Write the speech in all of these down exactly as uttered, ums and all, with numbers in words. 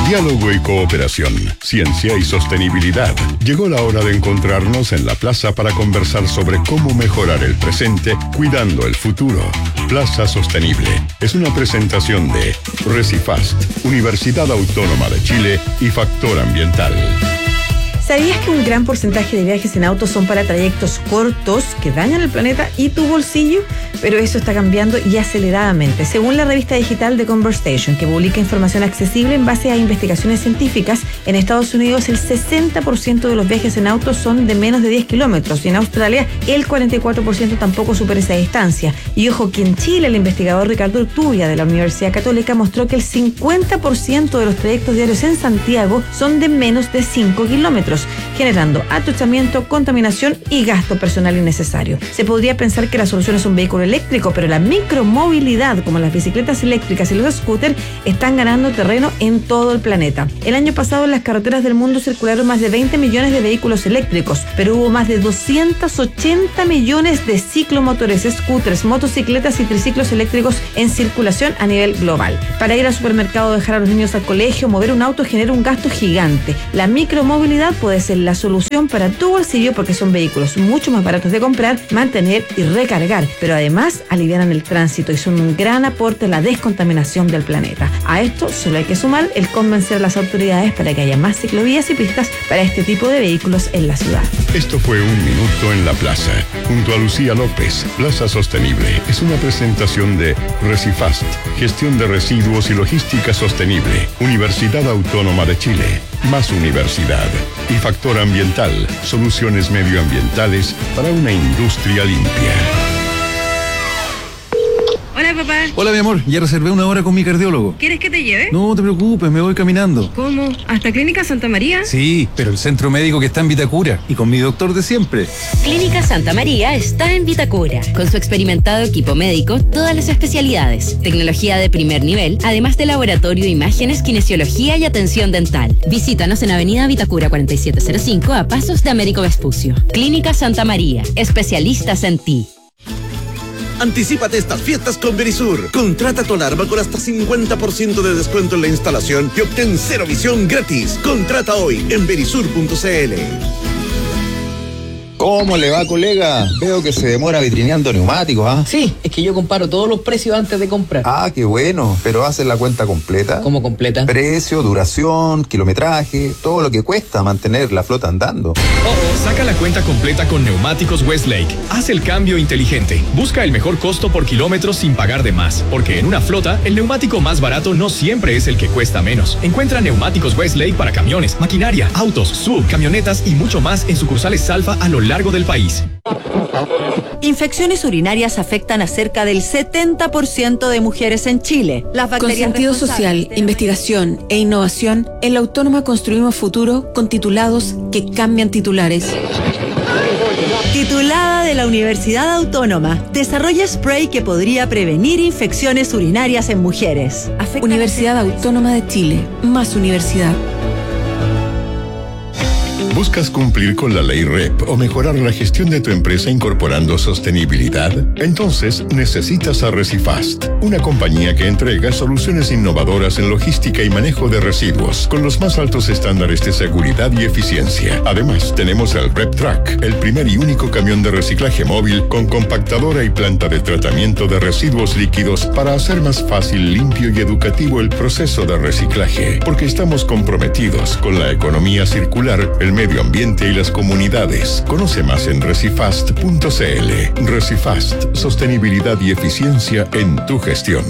Diálogo y cooperación, ciencia y sostenibilidad. Llegó la hora de encontrarnos en la plaza para conversar sobre cómo mejorar el presente cuidando el futuro. Plaza Sostenible es una presentación de Recifast, Universidad Autónoma de Chile y Factor Ambiental. ¿Sabías que un gran porcentaje de viajes en auto son para trayectos cortos que dañan el planeta y tu bolsillo? Pero eso está cambiando y aceleradamente. Según la revista digital The Conversation, que publica información accesible en base a investigaciones científicas, en Estados Unidos el sesenta por ciento de los viajes en auto son de menos de diez kilómetros y en Australia el cuarenta y cuatro por ciento tampoco supera esa distancia. Y ojo que en Chile el investigador Ricardo Urtubia de la Universidad Católica mostró que el cincuenta por ciento de los trayectos diarios en Santiago son de menos de cinco kilómetros, generando atochamiento, contaminación y gasto personal innecesario. Se podría pensar que la solución es un vehículo eléctrico, pero la micromovilidad, como las bicicletas eléctricas y los scooters, están ganando terreno en todo el planeta. El año pasado en las carreteras del mundo circularon más de veinte millones de vehículos eléctricos, pero hubo más de doscientos ochenta millones de ciclomotores, scooters, motocicletas y triciclos eléctricos en circulación a nivel global. Para ir al supermercado, dejar a los niños al colegio, mover un auto genera un gasto gigante. La micromovilidad puede ser la solución para tu bolsillo porque son vehículos mucho más baratos de comprar, mantener y recargar, pero además alivianan el tránsito y son un gran aporte a la descontaminación del planeta. A esto solo hay que sumar el convencer a las autoridades para que haya más ciclovías y pistas para este tipo de vehículos en la ciudad. Esto fue Un Minuto en la Plaza, junto a Lucía López. Plaza Sostenible es una presentación de Recifast, Gestión de Residuos y Logística Sostenible, Universidad Autónoma de Chile, más universidad, y Factor Ambiental, soluciones medioambientales para una industria limpia. Hola, papá. Hola, mi amor. Ya reservé una hora con mi cardiólogo. ¿Quieres que te lleve? No te preocupes, me voy caminando. ¿Cómo? ¿Hasta Clínica Santa María? Sí, pero el centro médico que está en Vitacura y con mi doctor de siempre. Clínica Santa María está en Vitacura. Con su experimentado equipo médico, todas las especialidades, tecnología de primer nivel, además de laboratorio, imágenes, kinesiología y atención dental. Visítanos en Avenida Vitacura cuarenta y siete cero cinco a pasos de Américo Vespucio. Clínica Santa María, especialistas en ti. Anticípate estas fiestas con Verisur. Contrata tu alarma con hasta cincuenta por ciento de descuento en la instalación y obtén cero visión gratis. Contrata hoy en verisur punto c l. ¿Cómo le va, colega? Veo que se demora vitrineando neumáticos, ¿ah? ¿eh? Sí, es que yo comparo todos los precios antes de comprar. Ah, qué bueno. ¿Pero haces la cuenta completa? ¿Cómo completa? Precio, duración, kilometraje, todo lo que cuesta mantener la flota andando. Oh, oh, saca la cuenta completa con Neumáticos Westlake. Haz el cambio inteligente. Busca el mejor costo por kilómetro sin pagar de más. Porque en una flota, el neumático más barato no siempre es el que cuesta menos. Encuentra Neumáticos Westlake para camiones, maquinaria, autos, sub, camionetas y mucho más en sucursales Salfa a lo largo del país. Infecciones urinarias afectan a cerca del setenta por ciento de mujeres en Chile. Las Con sentido social, investigación e innovación, en la Autónoma construimos futuro con titulados que cambian titulares. Titulada de la Universidad Autónoma, desarrolla spray que podría prevenir infecciones urinarias en mujeres. Afecta Universidad Autónoma de Chile, más universidad. ¿Buscas cumplir con la ley R E P o mejorar la gestión de tu empresa incorporando sostenibilidad? Entonces necesitas a Recifast, una compañía que entrega soluciones innovadoras en logística y manejo de residuos con los más altos estándares de seguridad y eficiencia. Además, tenemos el RepTrack, el primer y único camión de reciclaje móvil con compactadora y planta de tratamiento de residuos líquidos para hacer más fácil, limpio y educativo el proceso de reciclaje, porque estamos comprometidos con la economía circular, el medio ambiente y las comunidades. Conoce más en recifast punto c l. Recifast, sostenibilidad y eficiencia en tu gestión.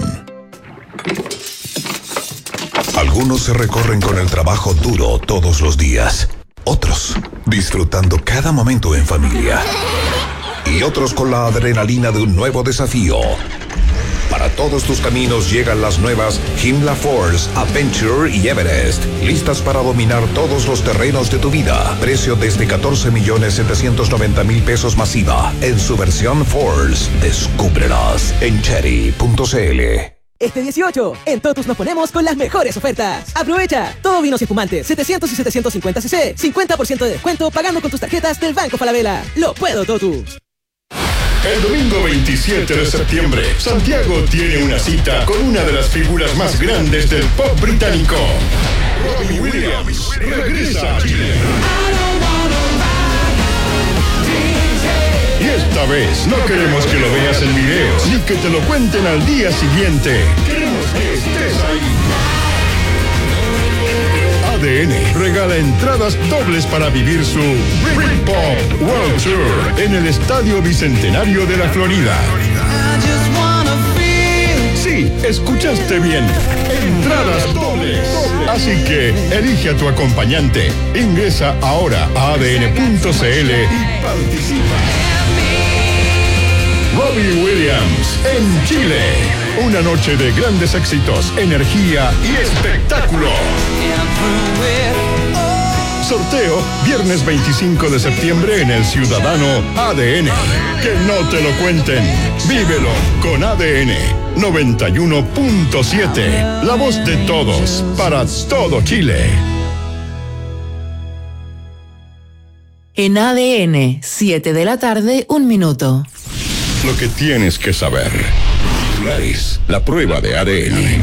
Algunos se recorren con el trabajo duro todos los días. Otros disfrutando cada momento en familia. Y otros con la adrenalina de un nuevo desafío. Para todos tus caminos llegan las nuevas Himla Force, Adventure y Everest, listas para dominar todos los terrenos de tu vida. Precio desde catorce millones setecientos noventa mil pesos masiva. En su versión Force, descúbrelas en cherry punto c l. Este dieciocho, en Totus nos ponemos con las mejores ofertas. Aprovecha, todo vinos y espumantes, setecientos y setecientos cincuenta centilitros, cincuenta por ciento de descuento pagando con tus tarjetas del Banco Falabella. ¡Lo puedo, Totus! El domingo veintisiete de septiembre, Santiago tiene una cita con una de las figuras más grandes del pop británico. Robbie Williams regresa a Chile. Y esta vez no queremos que lo veas en videos, ni que te lo cuenten al día siguiente. Queremos que estés ahí. A D N regala entradas dobles para vivir su Britpop World Tour en el Estadio Bicentenario de la Florida. Sí, escuchaste bien. Entradas dobles. Así que elige a tu acompañante. Ingresa ahora a a d n punto c l y participa. Robbie Williams en Chile. Una noche de grandes éxitos, energía y espectáculo. Sorteo viernes veinticinco de septiembre en el Ciudadano A D N. Que no te lo cuenten. Vívelo con A D N noventa y uno punto siete. La voz de todos para todo Chile. En A D N, siete de la tarde, un minuto. Lo que tienes que saber. Titulares, la prueba de A D N.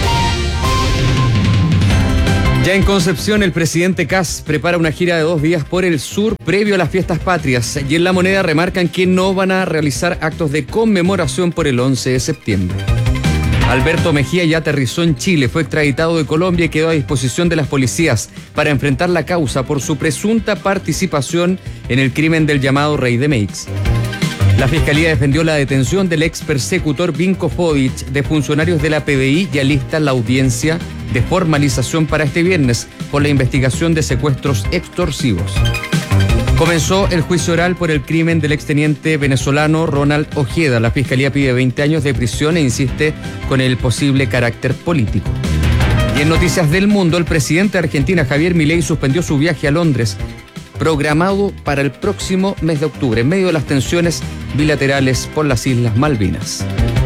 Ya en Concepción, el presidente Kast prepara una gira de dos días por el sur previo a las fiestas patrias. Y en La Moneda remarcan que no van a realizar actos de conmemoración por el once de septiembre. Alberto Mejía ya aterrizó en Chile, fue extraditado de Colombia y quedó a disposición de las policías para enfrentar la causa por su presunta participación en el crimen del llamado Rey de Meix. La Fiscalía defendió la detención del ex persecutor Vinko Fodic de funcionarios de la P B I y alista la audiencia de formalización para este viernes por la investigación de secuestros extorsivos. Comenzó el juicio oral por el crimen del exteniente venezolano Ronald Ojeda. La Fiscalía pide veinte años de prisión e insiste con el posible carácter político. Y en Noticias del Mundo, el presidente de Argentina, Javier Milei, suspendió su viaje a Londres, programado para el próximo mes de octubre, en medio de las tensiones bilaterales por las Islas Malvinas.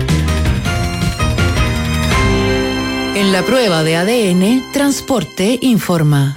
En la prueba de A D N, Transporte informa.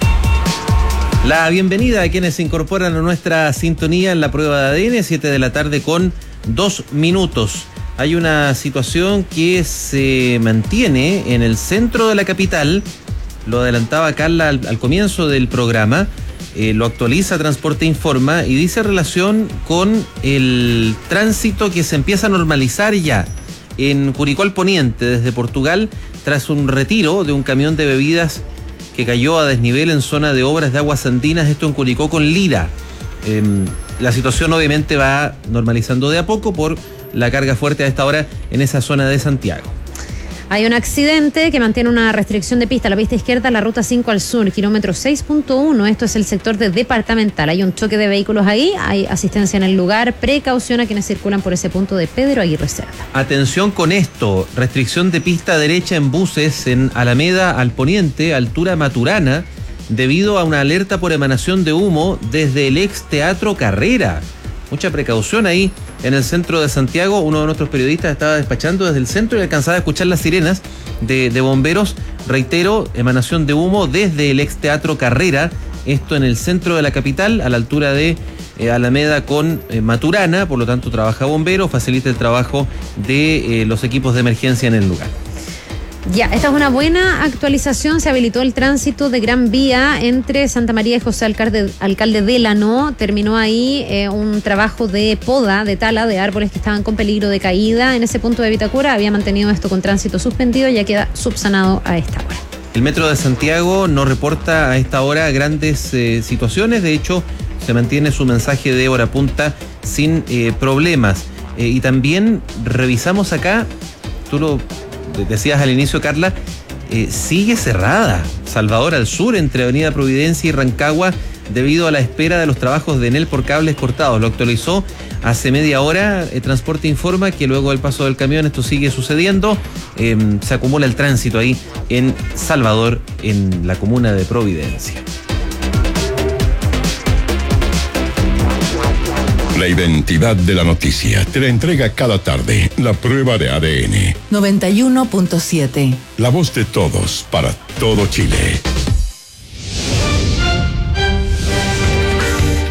La bienvenida a quienes se incorporan a nuestra sintonía en la prueba de A D N, siete de la tarde con dos minutos. Hay una situación que se mantiene en el centro de la capital, lo adelantaba Carla al, al comienzo del programa. Eh, lo actualiza Transporte Informa y dice relación con el tránsito que se empieza a normalizar ya en Curicó al Poniente, desde Portugal, tras un retiro de un camión de bebidas que cayó a desnivel en zona de obras de aguas andinas, esto en Curicó con Lira. Eh, la situación obviamente va normalizando de a poco por la carga fuerte a esta hora en esa zona de Santiago. Hay un accidente que mantiene una restricción de pista, la pista izquierda, la ruta cinco al sur, kilómetro seis punto uno, esto es el sector de Departamental. Hay un choque de vehículos ahí, hay asistencia en el lugar, precaución a quienes circulan por ese punto de Pedro Aguirre Cerda. Atención con esto, restricción de pista derecha en buses en Alameda al Poniente, altura Maturana, debido a una alerta por emanación de humo desde el ex Teatro Carrera. Mucha precaución ahí en el centro de Santiago. Uno de nuestros periodistas estaba despachando desde el centro y alcanzaba a escuchar las sirenas de, de bomberos. Reitero, emanación de humo desde el ex Teatro Carrera. Esto en el centro de la capital, a la altura de eh, Alameda con eh, Maturana. Por lo tanto, trabaja bomberos, facilita el trabajo de eh, los equipos de emergencia en el lugar. Ya, esta es una buena actualización. Se habilitó el tránsito de Gran Vía entre Santa María y José Alcalde, Alcalde Délano. Terminó ahí eh, un trabajo de poda, de tala de árboles que estaban con peligro de caída en ese punto de Vitacura. Había mantenido esto con tránsito suspendido, ya queda subsanado a esta hora. El Metro de Santiago no reporta a esta hora grandes eh, situaciones. De hecho, se mantiene su mensaje de hora punta sin eh, problemas. Eh, y también revisamos acá, tú lo decías al inicio, Carla, eh, sigue cerrada Salvador al sur entre Avenida Providencia y Rancagua debido a la espera de los trabajos de Enel por cables cortados. Lo actualizó hace media hora. El Transporte informa que luego del paso del camión esto sigue sucediendo. Eh, se acumula el tránsito ahí en Salvador, en la comuna de Providencia. La identidad de la noticia te la entrega cada tarde la prueba de A D N. noventa y uno punto siete. La voz de todos para todo Chile.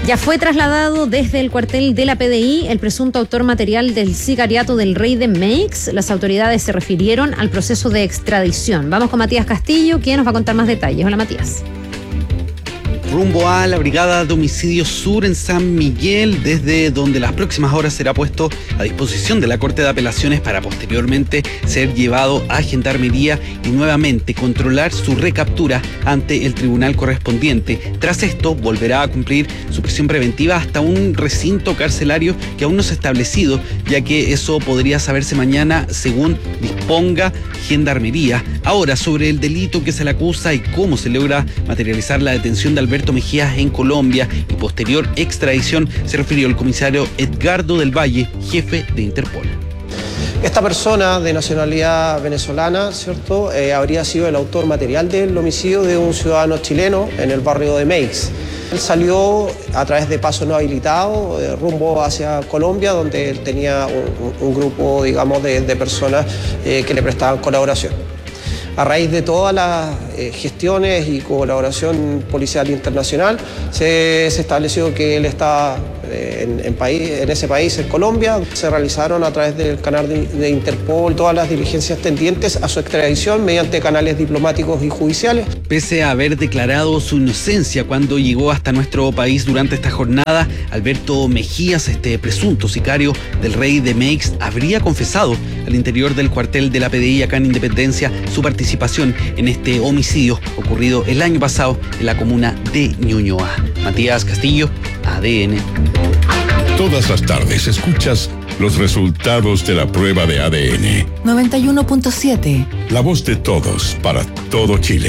Ya fue trasladado desde el cuartel de la P D I el presunto autor material del sicariato del Rey de Meix. Las autoridades se refirieron al proceso de extradición. Vamos con Matías Castillo, quien nos va a contar más detalles. Hola, Matías. Rumbo a la Brigada de Homicidio Sur en San Miguel, desde donde las próximas horas será puesto a disposición de la Corte de Apelaciones para posteriormente ser llevado a Gendarmería y nuevamente controlar su recaptura ante el tribunal correspondiente. Tras esto, volverá a cumplir su prisión preventiva hasta un recinto carcelario que aún no se ha establecido, ya que eso podría saberse mañana según disponga Gendarmería. Ahora, sobre el delito que se le acusa y cómo se logra materializar la detención de Alberto Mejías en Colombia y posterior extradición, se refirió el comisario Edgardo del Valle, jefe de Interpol. Esta persona de nacionalidad venezolana, ¿cierto?, eh, habría sido el autor material del homicidio de un ciudadano chileno en el barrio de Meix. Él salió a través de paso no habilitado eh, rumbo hacia Colombia, donde él tenía un, un grupo, digamos, de, de personas eh, que le prestaban colaboración. A raíz de todas las eh, gestiones y colaboración policial internacional, se, se estableció que él estaba eh, en, en, país, en ese país, en Colombia. Se realizaron a través del canal de, de Interpol todas las diligencias tendientes a su extradición mediante canales diplomáticos y judiciales. Pese a haber declarado su inocencia cuando llegó hasta nuestro país durante esta jornada, Alberto Mejías, este presunto sicario del Rey de Meix, habría confesado al interior del cuartel de la P D I acá en Independencia su participación en este homicidio ocurrido el año pasado en la comuna de Ñuñoa. Matías Castillo, A D N. Todas las tardes escuchas los resultados de la prueba de A D N. noventa y uno punto siete. La voz de todos para todo Chile.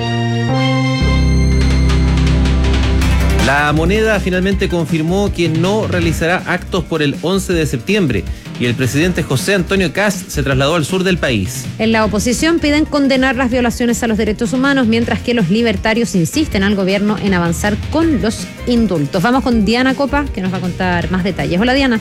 La Moneda finalmente confirmó que no realizará actos por el once de septiembre y el presidente José Antonio Kast se trasladó al sur del país. En la oposición piden condenar las violaciones a los derechos humanos, mientras que los libertarios insisten al gobierno en avanzar con los indultos. Vamos con Diana Copa, que nos va a contar más detalles. Hola, Diana.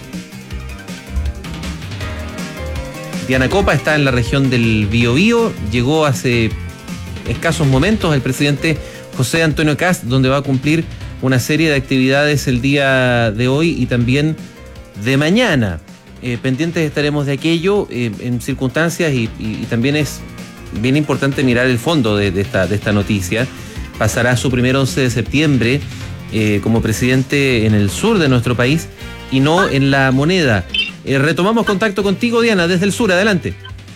Diana Copa está en la región del Biobío. Llegó hace escasos momentos el presidente José Antonio Kast, donde va a cumplir una serie de actividades el día de hoy y también de mañana. Eh, pendientes estaremos de aquello eh, en circunstancias y, y, y también es bien importante mirar el fondo de, de, esta, de esta noticia. Pasará su primer once de septiembre eh, como presidente en el sur de nuestro país y no en la Moneda. Eh, retomamos contacto contigo, Diana, desde el sur. Adelante.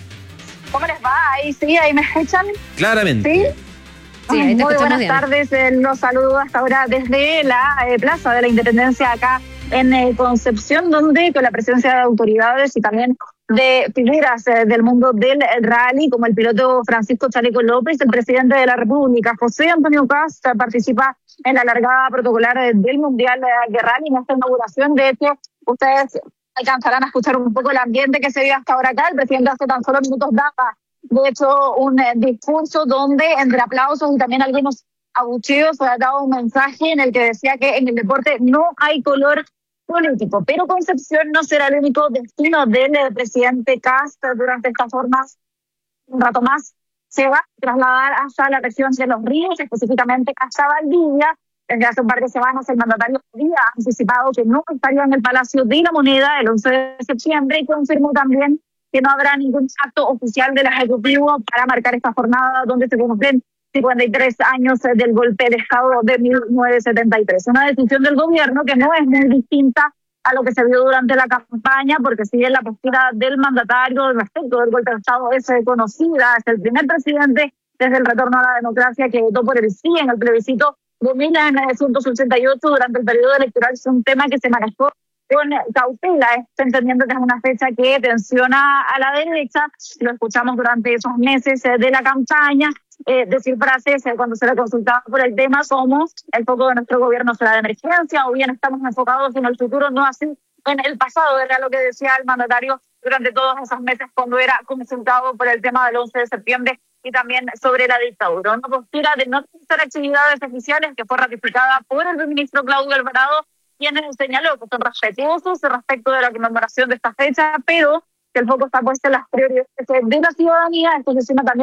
¿Cómo les va? Ahí sí, ahí me escuchan. Claramente. Sí. Sí, Muy buenas bien. tardes, eh, los saludo hasta ahora desde la eh, Plaza de la Independencia acá en eh, Concepción, donde con la presencia de autoridades y también de figuras eh, del mundo del rally, como el piloto Francisco Chaleco López, el presidente de la República, José Antonio Kast, participa en la largada protocolar eh, del Mundial eh, de Rally en esta inauguración. De hecho, ustedes alcanzarán a escuchar un poco el ambiente que se vive hasta ahora acá. El presidente hace tan solo minutos daba de hecho un eh, discurso donde entre aplausos y también algunos abucheos ha dado un mensaje en el que decía que en el deporte no hay color político, pero Concepción no será el único destino del eh, presidente Kast durante estas formas. Un rato más se va a trasladar hasta la región de Los Ríos, específicamente hasta Valdivia. Desde hace un par de semanas el mandatario había anticipado que no estaría en el Palacio de la Moneda el once de septiembre y confirmó también que no habrá ningún acto oficial del Ejecutivo para marcar esta jornada donde se cumplen cincuenta y tres años del golpe de Estado de mil novecientos setenta y tres. Una decisión del gobierno que no es muy distinta a lo que se vio durante la campaña, porque si bien la postura del mandatario respecto del golpe de Estado es conocida, es el primer presidente desde el retorno a la democracia que votó por el sí en el plebiscito de mil novecientos ochenta y ocho durante el periodo electoral. Es un tema que se manejó con cautela, entendiendo que es una fecha que tensiona a la derecha. Lo escuchamos durante esos meses de la campaña, eh, decir frases eh, cuando se le consultaba por el tema: somos el foco de nuestro gobierno será de emergencia, o bien estamos enfocados en el futuro, no así en el pasado. Era lo que decía el mandatario durante todos esos meses cuando era consultado por el tema del once de septiembre y también sobre la dictadura. Una postura de no realizar actividades oficiales que fue ratificada por el ministro Claudio Alvarado, quien señaló que son respetuosos respecto de la conmemoración de esta fecha, pero que el foco está puesto en las prioridades de la ciudadanía. Esto se suma también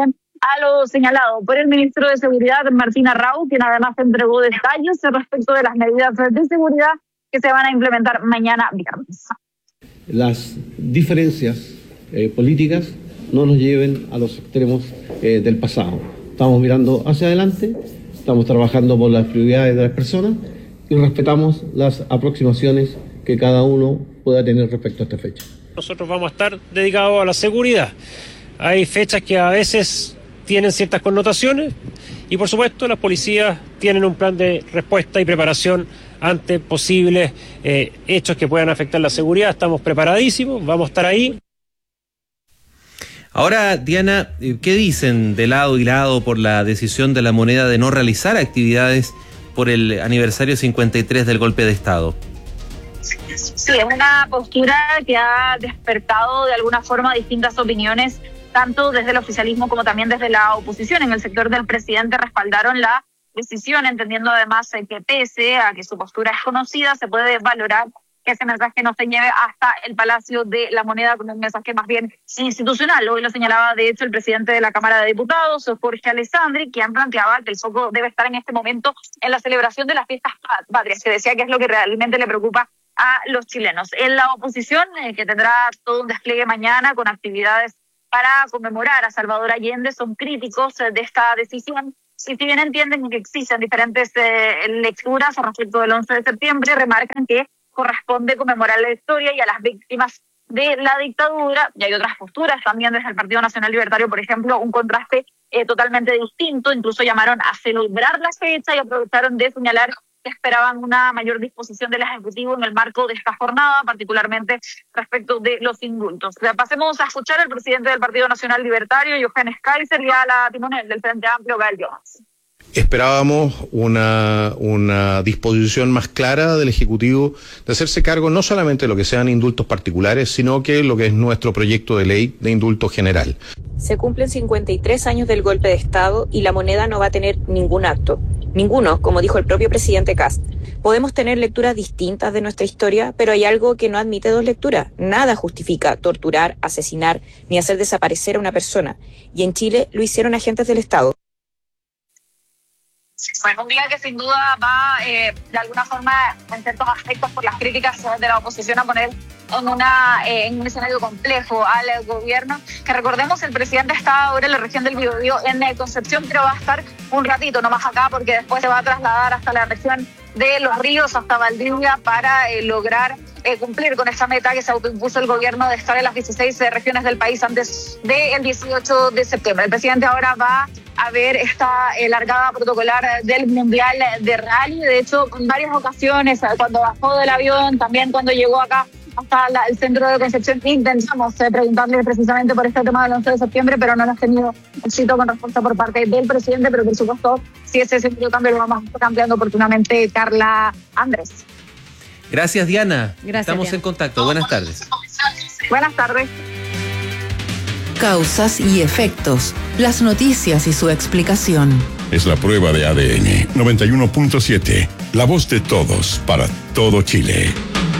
a lo señalado por el ministro de Seguridad, Martín Arrau, quien además entregó detalles respecto de las medidas de seguridad que se van a implementar mañana viernes. Las diferencias eh, políticas no nos lleven a los extremos eh, del pasado. Estamos mirando hacia adelante, estamos trabajando por las prioridades de las personas y respetamos las aproximaciones que cada uno pueda tener respecto a esta fecha. Nosotros vamos a estar dedicados a la seguridad. Hay fechas que a veces tienen ciertas connotaciones y por supuesto las policías tienen un plan de respuesta y preparación ante posibles eh, hechos que puedan afectar la seguridad. Estamos preparadísimos, vamos a estar ahí. Ahora, Diana, ¿qué dicen de lado y lado por la decisión de la moneda de no realizar actividades por el aniversario cincuenta y tres del golpe de Estado? Sí, es una postura que ha despertado de alguna forma distintas opiniones, tanto desde el oficialismo como también desde la oposición. En el sector del presidente respaldaron la decisión, entendiendo además que pese a que su postura es conocida, se puede valorar que ese mensaje no se lleve hasta el Palacio de la Moneda como un mensaje más bien institucional. Hoy lo señalaba de hecho el presidente de la Cámara de Diputados, Jorge Alessandri, quien planteaba que el foco debe estar en este momento en la celebración de las fiestas patrias, que decía que es lo que realmente le preocupa a los chilenos. En la oposición, eh, que tendrá todo un despliegue mañana con actividades para conmemorar a Salvador Allende, son críticos eh, de esta decisión. Y si bien entienden que existen diferentes eh, lecturas respecto del once de septiembre, remarcan que corresponde conmemorar la historia y a las víctimas de la dictadura, y hay otras posturas también desde el Partido Nacional Libertario, por ejemplo, un contraste eh, totalmente distinto. Incluso llamaron a celebrar la fecha y aprovecharon de señalar que esperaban una mayor disposición del Ejecutivo en el marco de esta jornada, particularmente respecto de los indultos. Pasemos a escuchar al presidente del Partido Nacional Libertario, Johannes Kaiser, y a la timonel del Frente Amplio, Gael Jones. Esperábamos una, una disposición más clara del Ejecutivo de hacerse cargo no solamente de lo que sean indultos particulares, sino que lo que es nuestro proyecto de ley de indulto general. Se cumplen cincuenta y tres años del golpe de Estado y la moneda no va a tener ningún acto. Ninguno, como dijo el propio presidente Kast. Podemos tener lecturas distintas de nuestra historia, pero hay algo que no admite dos lecturas. Nada justifica torturar, asesinar, ni hacer desaparecer a una persona. Y en Chile lo hicieron agentes del Estado. Bueno, un día que sin duda va, eh, de alguna forma, en ciertos aspectos, por las críticas de la oposición, a poner en, una, eh, en un escenario complejo al gobierno, que recordemos, el presidente está ahora en la región del Biobío, en eh, Concepción, pero va a estar un ratito nomás acá, porque después se va a trasladar hasta la región de Los Ríos, hasta Valdivia, para eh, lograr eh, cumplir con esa meta que se autoimpuso el gobierno de estar en las dieciséis eh, regiones del país antes del dieciocho de septiembre. El presidente ahora va a ver esta eh, largada protocolar del Mundial de Rally. De hecho, en varias ocasiones, cuando bajó del avión, también cuando llegó acá hasta la, el centro de Concepción, intentamos eh, preguntarle precisamente por este tema del once de septiembre, pero no hemos tenido éxito con respuesta por parte del presidente, pero por supuesto, si ese sentido cambio lo vamos cambiando oportunamente, Carla Andrés. Gracias, Diana. Gracias, Estamos Diana. en contacto. Buenas tardes. Buenas tardes. Causas y efectos. Las noticias y su explicación. Es la prueba de A D N noventa y uno punto siete. La voz de todos para todo Chile.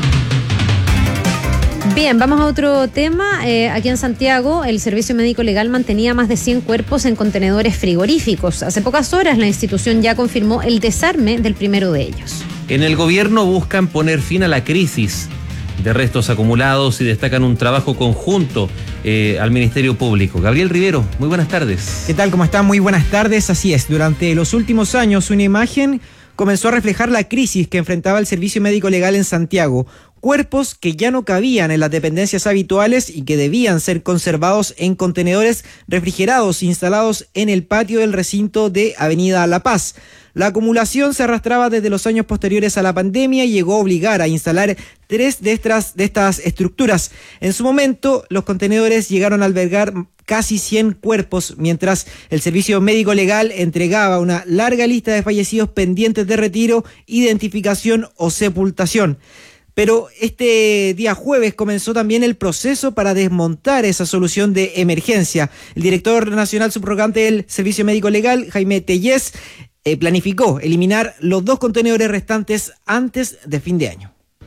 Bien, vamos a otro tema. Eh, aquí en Santiago, el Servicio Médico Legal mantenía más de cien cuerpos en contenedores frigoríficos. Hace pocas horas, la institución ya confirmó el desarme del primero de ellos. En el gobierno buscan poner fin a la crisis de restos acumulados y destacan un trabajo conjunto eh, al Ministerio Público. Gabriel Rivero, muy buenas tardes. ¿Qué tal? ¿Cómo están? Muy buenas tardes. Así es, durante los últimos años una imagen comenzó a reflejar la crisis que enfrentaba el Servicio Médico Legal en Santiago. Cuerpos que ya no cabían en las dependencias habituales y que debían ser conservados en contenedores refrigerados instalados en el patio del recinto de Avenida La Paz. La acumulación se arrastraba desde los años posteriores a la pandemia y llegó a obligar a instalar tres de estas, de estas estructuras. En su momento, los contenedores llegaron a albergar casi cien cuerpos, mientras el Servicio Médico Legal entregaba una larga lista de fallecidos pendientes de retiro, identificación o sepultación. Pero este día jueves comenzó también el proceso para desmontar esa solución de emergencia. El director nacional subrogante del Servicio Médico Legal, Jaime Tellez, eh, planificó eliminar los dos contenedores restantes antes de fin de año.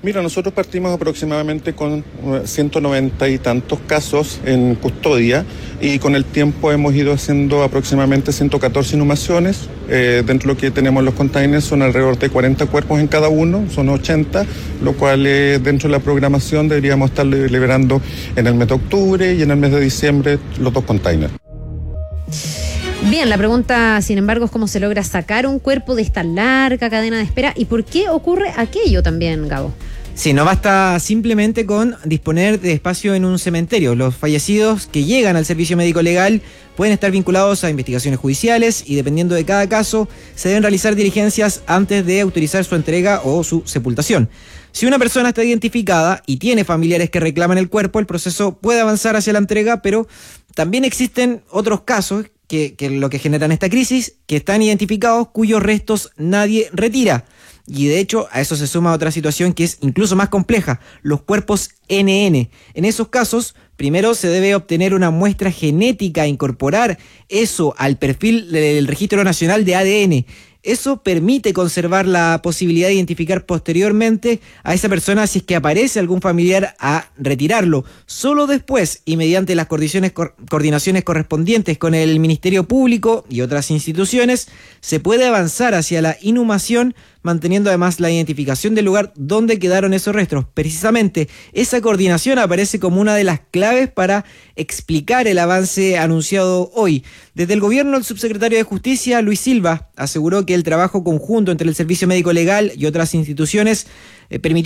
Mira, nosotros partimos aproximadamente con ciento noventa y tantos casos en custodia y con el tiempo hemos ido haciendo aproximadamente ciento catorce inhumaciones. Eh, dentro de lo que tenemos en los containers son alrededor de cuarenta cuerpos en cada uno, son ochenta, lo cual eh, dentro de la programación deberíamos estar liberando en el mes de octubre y en el mes de diciembre los dos containers. Bien, la pregunta, sin embargo, es cómo se logra sacar un cuerpo de esta larga cadena de espera y por qué ocurre aquello también, Gabo. Sí, no basta simplemente con disponer de espacio en un cementerio. Los fallecidos que llegan al servicio médico legal pueden estar vinculados a investigaciones judiciales y dependiendo de cada caso se deben realizar diligencias antes de autorizar su entrega o su sepultación. Si una persona está identificada y tiene familiares que reclaman el cuerpo, el proceso puede avanzar hacia la entrega, pero también existen otros casos que, que lo que generan esta crisis, que están identificados cuyos restos nadie retira. Y de hecho a eso se suma otra situación que es incluso más compleja, los cuerpos N N. En esos casos, primero se debe obtener una muestra genética, incorporar eso al perfil del Registro Nacional de A D N. Eso permite conservar la posibilidad de identificar posteriormente a esa persona si es que aparece algún familiar a retirarlo. Solo después, y mediante las coordinaciones, coordinaciones correspondientes con el Ministerio Público y otras instituciones, se puede avanzar hacia la inhumación, manteniendo además la identificación del lugar donde quedaron esos restos. Precisamente, esa coordinación aparece como una de las claves para explicar el avance anunciado hoy. Desde el gobierno, el subsecretario de Justicia, Luis Silva, aseguró que el trabajo conjunto entre el Servicio Médico Legal y otras instituciones eh, permitió